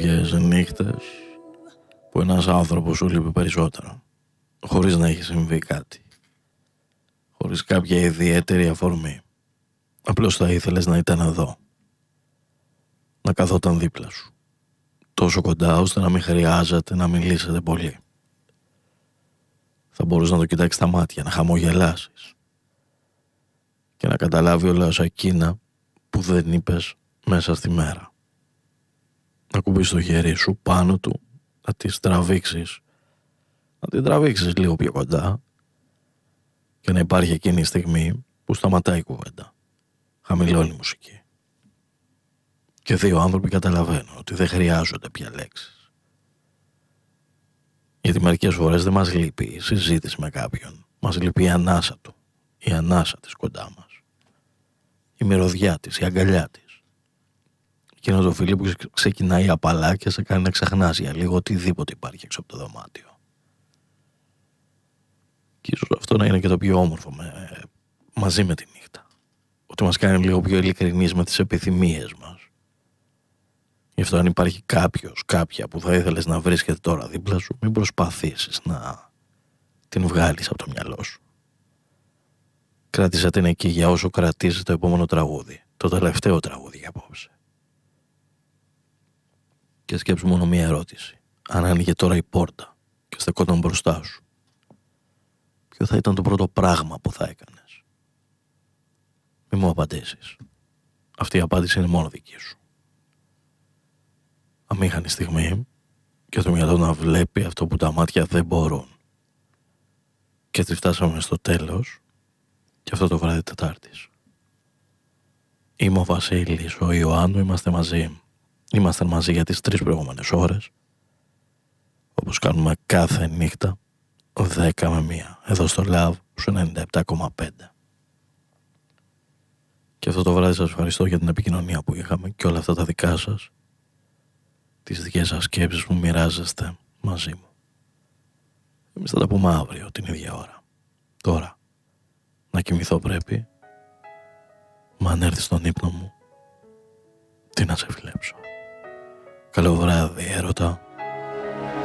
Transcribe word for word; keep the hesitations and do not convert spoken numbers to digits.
κάποιες νύχτες που ένας άνθρωπος σου λείπει περισσότερο, χωρίς να έχει συμβεί κάτι, χωρίς κάποια ιδιαίτερη αφορμή. Απλώς θα ήθελες να ήταν εδώ, να καθόταν δίπλα σου, τόσο κοντά ώστε να μην χρειάζεται να μιλήσετε πολύ. Θα μπορείς να το κοιτάξεις στα μάτια, να χαμογελάσεις και να καταλάβει όλα όσα εκείνα που δεν είπες μέσα στη μέρα. Να κουμπίσεις το χέρι σου πάνω του, να τις τραβήξεις, να την τραβήξεις λίγο πιο κοντά και να υπάρχει εκείνη η στιγμή που σταματάει η κουβέντα. Χαμηλώνει η μουσική. Και δύο άνθρωποι καταλαβαίνουν ότι δεν χρειάζονται πια λέξεις. Γιατί μερικές φορές δεν μας λείπει η συζήτηση με κάποιον. Μας λείπει η ανάσα του, η ανάσα της κοντά μας, η μυρωδιά της, η αγκαλιά της. Εκείνο το φίλι που ξεκινάει απαλά και σε κάνει να ξεχνάς για λίγο οτιδήποτε υπάρχει έξω από το δωμάτιο. Και ίσως αυτό να είναι και το πιο όμορφο με, μαζί με τη νύχτα. Ότι μας κάνει λίγο πιο ειλικρινείς με τις επιθυμίες μας. Γι' αυτό αν υπάρχει κάποιος, κάποια που θα ήθελες να βρίσκεται τώρα δίπλα σου, μην προσπαθήσεις να την βγάλεις από το μυαλό σου. Κράτησε την εκεί για όσο κρατήσεις το επόμενο τραγούδι, το τελευταίο τραγούδι για απόψε. Και σκέψου μόνο μία ερώτηση. Αν άνοιγε τώρα η πόρτα και στεκόταν μπροστά σου, ποιο θα ήταν το πρώτο πράγμα που θα έκανες? Μη μου απαντήσεις. Αυτή η απάντηση είναι μόνο δική σου. Αμήχανη στιγμή και το μυαλό να βλέπει αυτό που τα μάτια δεν μπορούν. Και έτσι φτάσαμε στο τέλος και αυτό το βράδυ Τετάρτης. Είμαι ο Βασίλης, ο Ιωάννου, είμαστε μαζί. Είμαστε μαζί για τις τρεις προηγούμενες ώρες, όπως κάνουμε κάθε νύχτα, δέκα με μία, εδώ στο Love, στο ενενήντα επτά κόμμα πέντε. Και αυτό το βράδυ σας ευχαριστώ για την επικοινωνία που είχαμε και όλα αυτά τα δικά σας, τις δικές σας σκέψεις που μοιράζεστε μαζί μου. Εμείς θα τα πούμε αύριο την ίδια ώρα. Τώρα, να κοιμηθώ πρέπει, μα αν έρθει στον ύπνο μου, τι να σε φιλέψω. Καλό βράδυ, έρωτα.